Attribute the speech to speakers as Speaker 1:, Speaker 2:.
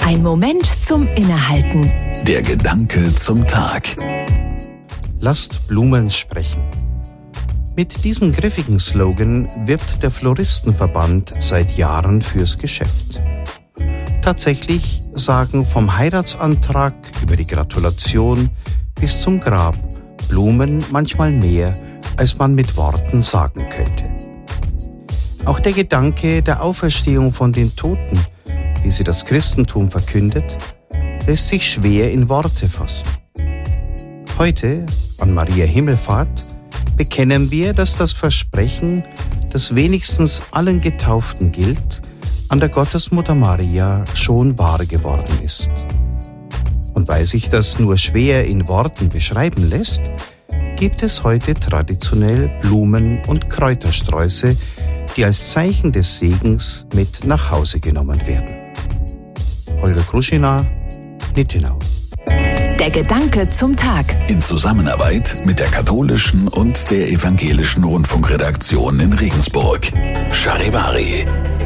Speaker 1: Ein Moment zum Innehalten.
Speaker 2: Der Gedanke zum Tag.
Speaker 3: Lasst Blumen sprechen. Mit diesem griffigen Slogan wirbt der Floristenverband seit Jahren fürs Geschäft. Tatsächlich sagen vom Heiratsantrag über die Gratulation bis zum Grab Blumen manchmal mehr, als man mit Worten sagen könnte. Auch der Gedanke der Auferstehung von den Toten, wie sie das Christentum verkündet, lässt sich schwer in Worte fassen. Heute, an Maria Himmelfahrt, bekennen wir, dass das Versprechen, das wenigstens allen Getauften gilt, an der Gottesmutter Maria schon wahr geworden ist. Und weil sich das nur schwer in Worten beschreiben lässt, gibt es heute traditionell Blumen und Kräutersträuße, die als Zeichen des Segens mit nach Hause genommen werden. Holger Kruschina, Nittenau.
Speaker 1: Der Gedanke zum Tag.
Speaker 2: In Zusammenarbeit mit der katholischen und der evangelischen Rundfunkredaktion in Regensburg. Charivari.